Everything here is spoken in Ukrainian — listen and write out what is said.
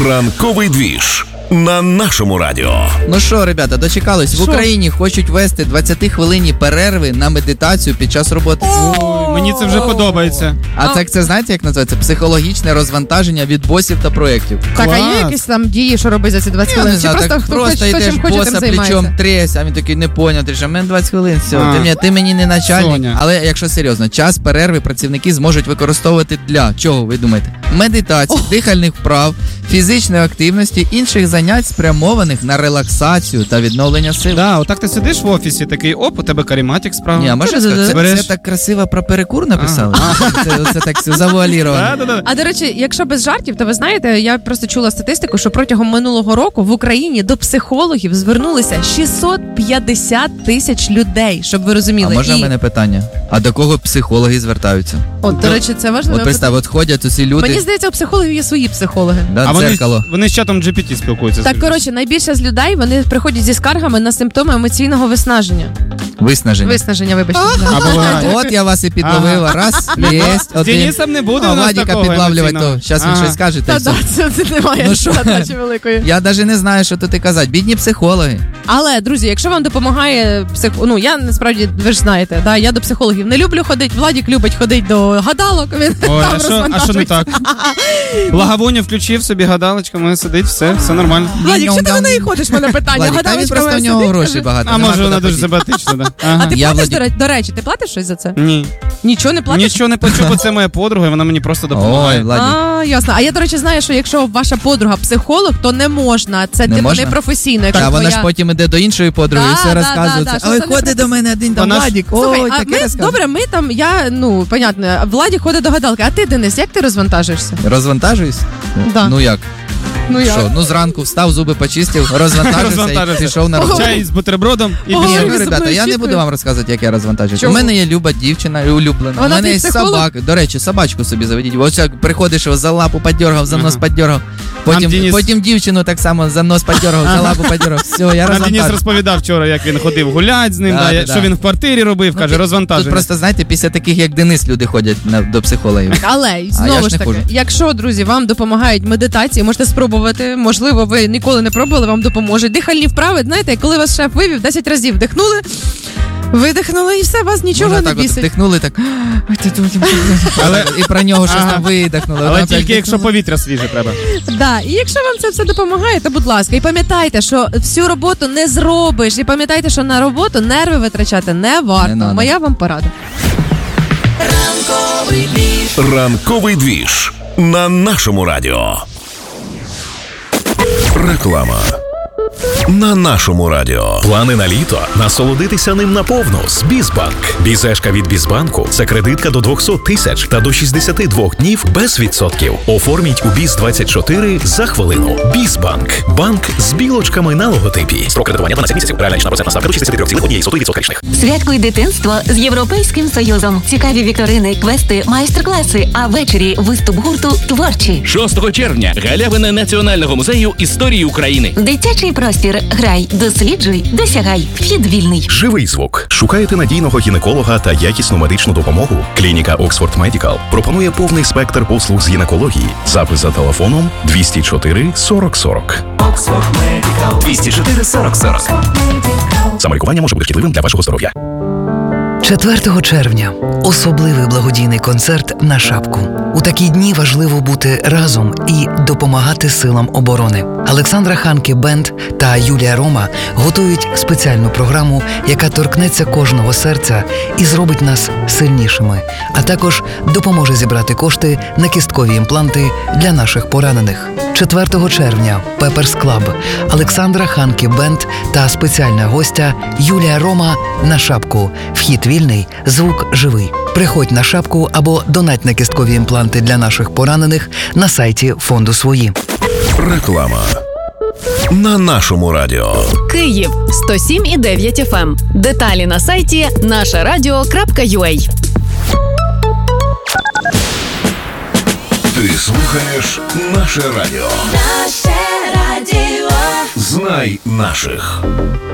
Ранковий двіж на нашому радіо. Ну що, ребята, дочекались. В Україні хочуть ввести 20-хвилинні перерви на медитацію під час роботи. Ой, мені це вже подобається. А це знаєте, як називається? Психологічне розвантаження від босів та проєктів. Так, а є Клас. якісь там дії, що робить за ці 20 хвилин? Не знаю, Чи так хто просто хто йдеш, чим хоче, тим боса займається? плечом тресь, а він такий не поняв, ти що, в мене 20 хвилин, все, А. ти мені не начальник. Соня. Але якщо серйозно, час перерви працівники зможуть використовувати для чого, ви думаєте? Медитації, дихальних вправ, фізичної активності, інших занять, спрямованих на релаксацію та відновлення сил. Да, отак ти сидиш в офісі, такий, оп, у тебе каріматик справа. Ні, а можна сказати, Береш- це так красиво про перекур написали? Це так завуаліровано. Да. А до речі, якщо без жартів, то ви знаєте, я просто чула статистику, що протягом минулого року в Україні до психологів звернулися 650 тисяч людей, щоб ви А розуміли. можна в мене питання? А до кого психологи звертаються? От, до речі, це важливо. От представ, от ходять усі люди, Мені здається, у психологів є свої психологи. да, А дзеркало. вони з чатом GPT спілкуються. Так, коротше, найбільше з людей вони приходять зі скаргами на симптоми емоційного виснаження. Виснаження. Вибачте. А буває. От я вас і підловила. Раз, єсть, З один. Денисом не буде А у нас Владіка такого підлавлювати, емоційного. то зараз він щось скаже, та й Та все. да, це немає Ну що? задачі великої. Я навіть не знаю, що тут і казати. Бідні психологи. Але, друзі, якщо вам допомагає ну я насправді, ви ж знаєте, да, я до психологів не люблю ходити, Владік любить ходити до гадалок, він Ой, там а що не розвантажується. так? Благовоню включив собі гадалочками, сидить, все нормально. Владік, що ти на неї ходиш, в мене питання, Владік, та він гадалочка просто в моя нього сидить, гроші каже. багато. А нема може куди вона дуже подіти. симпатична, да? А Ага. ти Я платиш, Владік- до речі, ти платиш щось за це? Ні. Нічого не платиш? Нічого не плачу, бо це моя подруга, і вона мені просто Ой, допомагає. Владік. А, ясно. А я, до речі, знаю, що якщо ваша подруга психолог, то не можна. Це Не типу можна? непрофесійно. Якщо Та вона ж твоя... потім іде до іншої подруги і Да, все да, розказує. да, да, Ой, що це ходить не до мене один там Вона ж- Владік. Слухай, Ой, а таке ми, розказує. добре, ми там, понятно, Владі ходить до гадалки, а ти, Денис, як ти розвантажишся? Розвантажуюсь? Да. Ну як? Ну Що? Ну зранку встав, зуби почистив, розвантажився і пішов на роботу. Чай з бутербродом і Ого. Ні, пішов. ну, Ой, ребята, зубною я не щіткою. буду вам розказувати, як я розвантажуюсь. У Чому? мене є люба дівчина, улюблена. Вона У мене твій є психолог? собака. До речі, собачку собі заведіть. Ось як приходиш, його за лапу подергав, за нос Ага. подергав. Денис- Потім дівчину так само за нос подергав, за лапу подергав. Все, я Нам Денис розвантажу. розповідав вчора, як він ходив гулять з ним, Да, да, да, що да. він в квартирі робив, каже, Тут розвантаження. просто, знаєте, після таких, як Денис, люди ходять до психологів. Але я знову ж ж не таки, ходжу. якщо, друзі, вам допомагають медитації, можете спробувати. Можливо, ви ніколи не пробували, вам допоможуть. Дихальні вправи, знаєте, коли вас шеф вивів, 10 разів вдихнули, видихнули і все, вас нічого Можна не так от бісить. вдихнули, так. Але- І про нього щось Ага. там видихнули. Але Потім тільки опять якщо вдихнули. повітря свіже треба. Да, і якщо вам це все допомагає, то будь ласка. І пам'ятайте, що всю роботу не зробиш. І пам'ятайте, що на роботу нерви витрачати не варто. Не надо. Моя вам порада. Ранковий двіж на нашому радіо. Реклама. На нашому радіо. Плани на літо? Насолодитися ним наповну з Бізбанк. Бізешка від Бізбанку – це кредитка до 200 тисяч та до 62 днів без відсотків. Оформіть у Біз-24 за хвилину. Бізбанк. Банк з білочками на логотипі. Строк кредитування 12 місяців. Реальна річна процентна ставка до 63,1% річних. Святкуй дитинство з Європейським Союзом. Цікаві вікторини, квести, майстер-класи, а ввечері виступ гурту «Творчі». 6 червня галявина Національного музею історії України. Дитячий простір. Грай, досліджуй, досягай. Вхід вільний. Живий звук. Шукаєте надійного гінеколога та якісну медичну допомогу? Клініка Oxford Medical пропонує повний спектр послуг з гінекології. Запис за телефоном 204 40 40. 204 40 40. Самолікування може бути шкідливим для вашого здоров'я. 4 червня – особливий благодійний концерт на Шапку. У такі дні важливо бути разом і допомагати силам оборони. Олександра Ханке Бенд та Юлія Рома готують спеціальну програму, яка торкнеться кожного серця і зробить нас сильнішими, а також допоможе зібрати кошти на кісткові імпланти для наших поранених. 4 червня – Пеперс Клаб, Олександра Ханке Бенд та спеціальна гостя Юлія Рома на Шапку. Вхід вільний, звук живий. Приходь на Шапку або донать на кісткові імпланти для наших поранених на сайті фонду «Свої». Реклама. На нашому радіо. Київ 107,9 FM. Деталі на сайті нашарадіо.ua. Ти слухаєш наше радіо. Наше радіо. Знай наших.